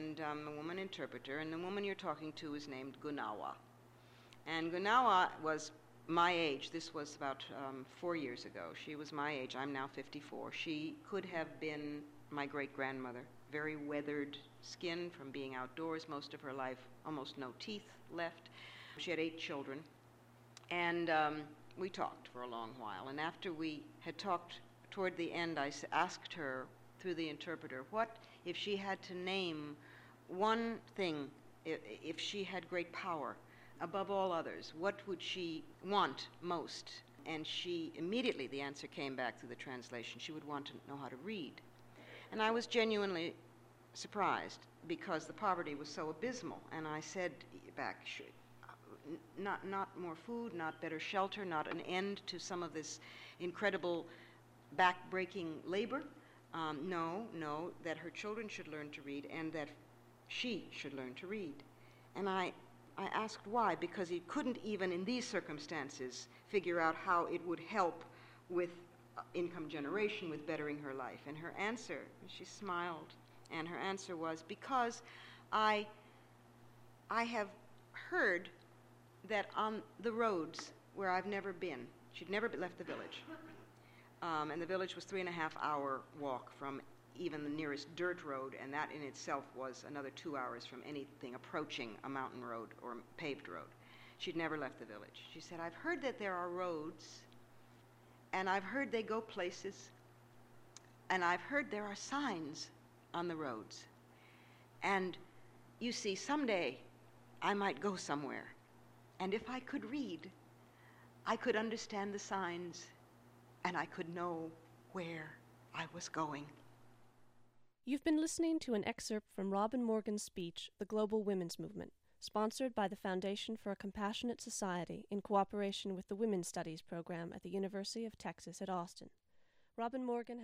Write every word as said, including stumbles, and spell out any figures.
and um, a woman interpreter, and the woman you're talking to is named Gunawa. And Gunawa was my age. This was about um, four years ago. She was my age. I'm now fifty-four. She could have been my great-grandmother. Very weathered skin from being outdoors most of her life, almost no teeth left. She had eight children. And um, we talked for a long while. And after we had talked toward the end, I s- asked her through the interpreter, what if she had to name one thing, if, if she had great power above all others, what would she want most? And she immediately, the answer came back through the translation, she would want to know how to read. And I was genuinely surprised because the poverty was so abysmal. And I said back, sh- n- not, not more food, not better shelter, not an end to some of this incredible back-breaking labor. Um, no, no, that her children should learn to read and that she should learn to read. And I, I asked why, because he couldn't even in these circumstances figure out how it would help with uh, income generation, with bettering her life. And her answer, she smiled, and her answer was, because I, I have heard that on the roads where I've never been, she'd never left the village, Um, and the village was three and a half hour walk from even the nearest dirt road, and that in itself was another two hours from anything approaching a mountain road or paved road. She'd never left the village. She said, I've heard that there are roads, and I've heard they go places, and I've heard there are signs on the roads. And you see, someday I might go somewhere, and if I could read, I could understand the signs, and I could know where I was going. You've been listening to an excerpt from Robin Morgan's speech, The Global Women's Movement, sponsored by the Foundation for a Compassionate Society in cooperation with the Women's Studies program at the University of Texas at Austin. Robin Morgan